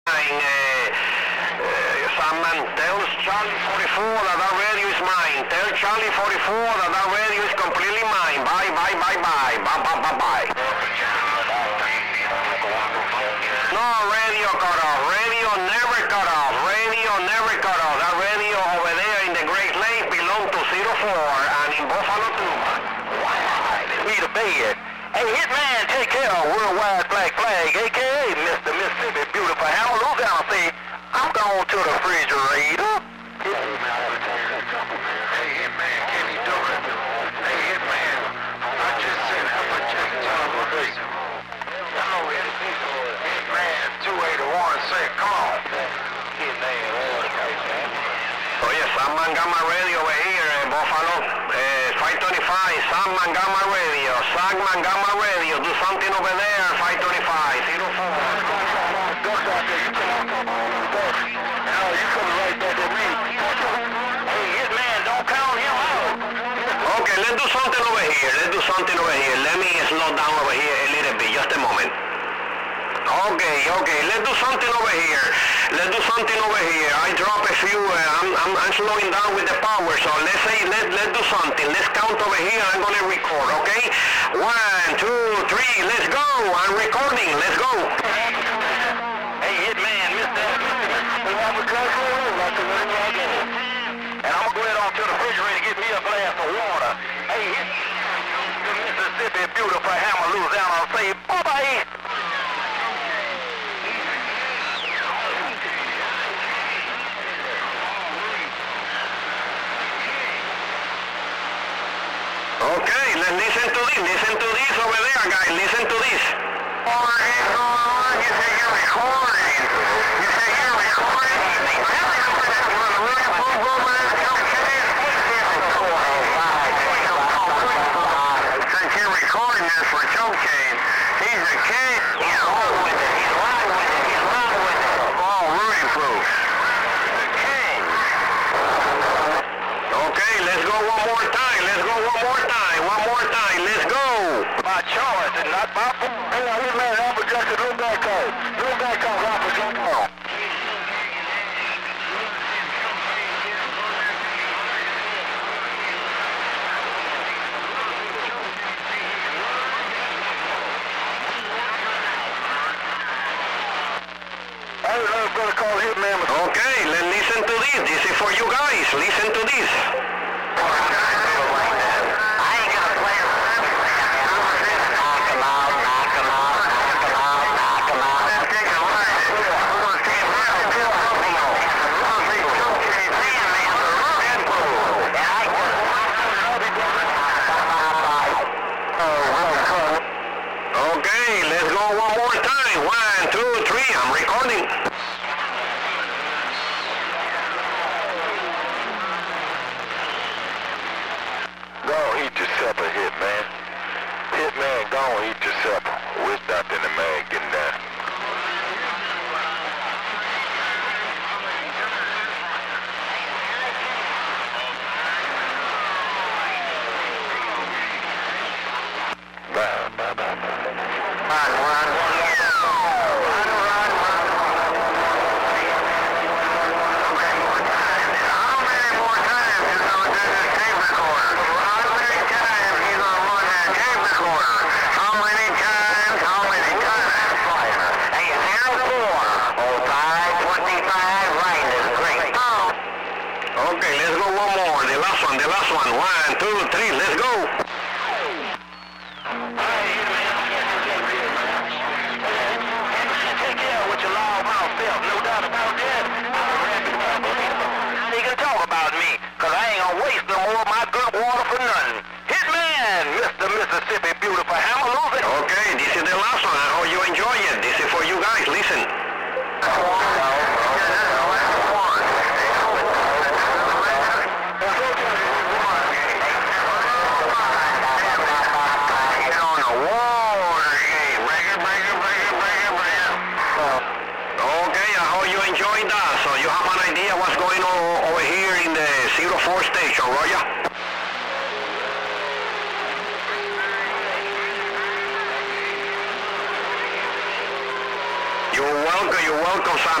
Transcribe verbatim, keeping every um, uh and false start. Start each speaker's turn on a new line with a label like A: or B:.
A: Uh, Someone tells Charlie forty-four that that radio is mine. Tell Charlie forty-four that that radio is completely mine. Bye, bye, bye, bye. Bye, bye, bye, bye. No, radio cut off. Radio never cut off. Radio never cut off. That radio over there in the Great Lake belongs to zero four and in Buffalo too.
B: Me the bed. Hey, Hitman, take care of Worldwide Black Flag, a k a. Mister Mississippi Beautiful Hammer. Louisiana say, I'm going to the refrigerator.
C: Hey, Hitman, can he do it? Hey, Hitman, I just sent Applejack television. Hello, Hitman, two eighty-one, say, come on. Hitman,
A: Oh, yes, Sam Mangama Radio over here in Buffalo. Uh, five twenty-five, Sam Mangama Radio. Sam Mangama Radio, do something over there, five twenty-five, zero four. Okay, let's do something over here. Let's do something over here. Let me slow down over here a little bit. Just a moment. Okay, okay. Let's do something over here. Let's do something over here. I drop a few. Uh, I'm, I'm, I'm slowing down with the power. So let's say let let's do something. Let's count over here. I'm gonna record. Okay. One, two, three. Let's go. I'm recording. Let's go.
B: Hey, Hitman, Mister And I'm gonna go ahead on to the refrigerator and get me a glass of water. Hey, the Mississippi Beautiful Hammer, Louisiana, say bye-bye.
A: Okay, let's listen to this. Listen to this over there, guys. Listen to this.
C: You say you're recording. You say you're recording. Since you're recording this for Choke Chain, he's a kid. He's wrong with it. He's wrong with it. He's wrong with it. Oh, Rudy Proof. The king.
A: Okay, let's go one more time. Let's go one more time. One more time. Let's go.
B: My choice and not my fault. Hey, Hitman, Applejack, no back on. No back on, Applejack.
A: Okay, let's listen to this. This is for you guys. Listen to this. Okay, let's go one more time. One, two, three. I'm recording.
C: Go eat yourself a Hitman. Hitman, go eat yourself. Wish Doctor in the man getting down. Bye, bye, bye, bye. Run, run, run.
A: Okay, let's go one more. The last one, the last one. One, two, three, let's go.
B: Take care of what you loud mouth self, no doubt about that. You can talk about me, cause I ain't gonna waste no more of my good water for nothing. Hitman, Mister Mississippi Beautiful Hammer, lose it.
A: Okay, this is the last one. I hope you enjoy it. This is for you guys. Listen. Okay, I hope you enjoyed that. So you have an idea what's going on over here in the zero four station, Roger? You're welcome. You're welcome, Sam.